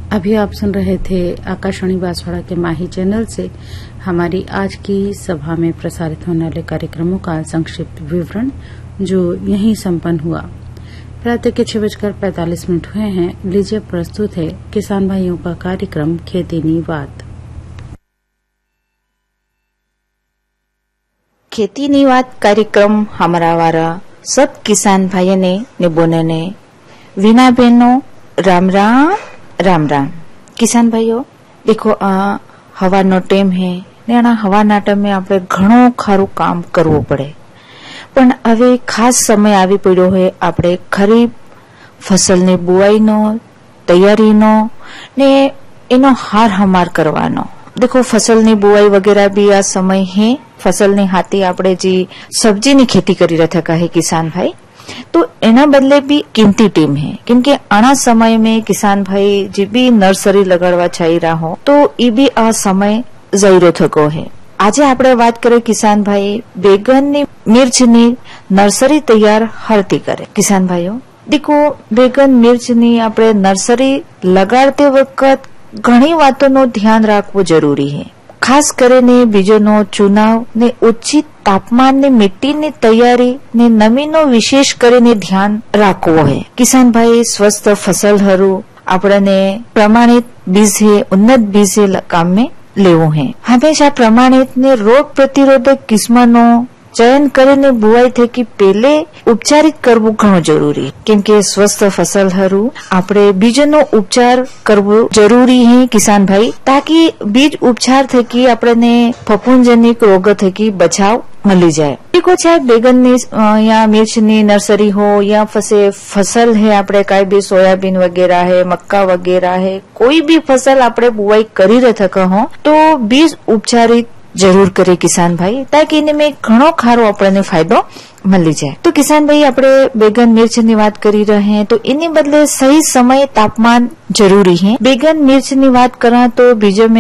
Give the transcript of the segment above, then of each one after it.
अभी आप सुन रहे थे आकाशवाणी बांसवाड़ा के माही चैनल से हमारी आज की सभा में प्रसारित होने वाले कार्यक्रमों का संक्षिप्त विवरण, जो यहीं संपन्न हुआ। प्रातः के 6:45 हुए हैं। लीजिए प्रस्तुत है किसान भाइयों का कार्यक्रम खेती नी बात। खेती नी बात कार्यक्रम हमारा वारा सब किसान भाई ने बोने ने वीना बहनों राम राम राम राम। किसान भाइयों देखो, हवानो टेम है ने हवाना टेम में आपणे घणो खारू काम करवू पड़े, पण हवे खास समय आवी पड्यो है आपणे खरीफ फसलनी बुवाईनो, तैयारीनो ने एनो हार हमार करवानो। देखो, फसलनी बुवाई वगैरह भी आ समय है। फसलनी हाथी आपणे जी सब्जीनी खेती करी रहा था है किसान भाई, तो एना बदले भी कीमती टीम है, क्योंकि आना समय में किसान भाई जी भी नर्सरी लगाड़वा चाही रहा हो तो ई भी आ समय जरूर थको है। आज आपणे बात करें किसान भाई बेगन मिर्च नी नर्सरी तैयार हरती करे। किसान भाइयों देखो, बेगन मिर्च नी आपणे नर्सरी लगाड़ते वक्त घणी वातों ध्यान राखवू जरूरी है। खास કરીને बीजोनो चुनाव ने उचित तापमान ने मिट्टी ने तैयारी ने नमीनो विशेष કરીને ध्यान राखवो है। किसान भाई स्वस्थ फसल हरू आपने प्रमाणित बीज है, उन्नत बीज है काम में लेवो है। हमेशा प्रमाणित ने रोग प्रतिरोधक किस्मनो चयन કરીને बुवाई थे कि पहले उपचारित करवू घणो जरूरी है, क्योंकि स्वस्थ फसल हरू आपणे बीजनो उपचार करवो जरूरी है किसान भाई, ताकि बीज उपचार थकी आपने फफूंदजनिक रोग थकी बचाव मिली जाए। देखो, चाहे बेगन या मिर्च नी नर्सरी हो या फसल है आपणे काई भी सोयाबीन वगैरह है, मक्का वगैरह है, कोई भी फसल आपणे बुवाई करी रहा हो तो बीज उपचारित जरूर करे किसान भाई, ताकि इनमें घणो खारो आपने फायदो मिली जाए। तो किसान भाई आपणे बेगन मिर्च की बात करी रहे हैं, तो इनी बदले सही समय तापमान जरूरी है। बेगन मिर्च की बात करा तो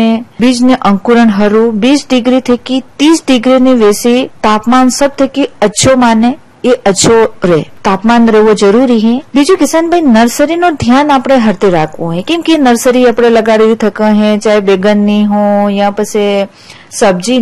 बीज ने अंकुरण हरू 20 डिग्री थे कि 30 डिग्री ने वैसे तापमान सब थे कि अच्छो माने ये अच्छो रे तापमान रहवो जरूरी है। बीजू किसान भाई नर्सरी नो ध्यान आपणे हरते राखवू है, केम कि नर्सरी आपणे लगाड़ी थका है, चाहे बेगन नी हो या पछी सब्जी